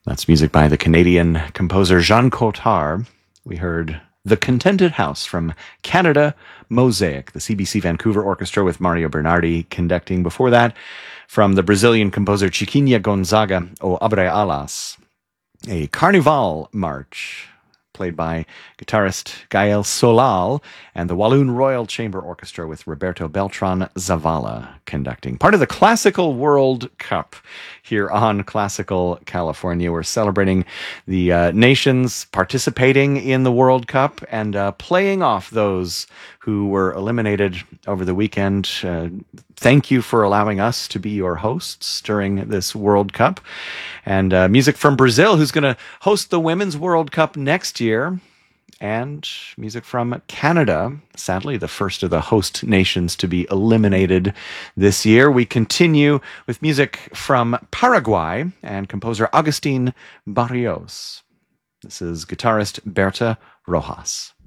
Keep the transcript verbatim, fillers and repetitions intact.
That's music by the Canadian composer Jean Cotard. We heard The Contented House from Canada, Mosaic, the C B C Vancouver Orchestra with Mario Bernardi conducting. Before that, from the Brazilian composer Chiquinha Gonzaga, O Abre Alas, a Carnival march played by guitarist Gael Solal and the Walloon Royal Chamber Orchestra with Roberto Beltran Zavala conducting. Part of the Classical World Cup here on Classical California. We're celebrating the uh, nations participating in the World Cup and uh, playing off those who were eliminated over the weekend. Uh, thank you for allowing us to be your hosts during this World Cup. And uh, music from Brazil, who's going to host the Women's World Cup next year. And music from Canada, sadly the first of the host nations to be eliminated this year. We continue with music from Paraguay and composer Agustin Barrios. This is guitarist Berta Rojas.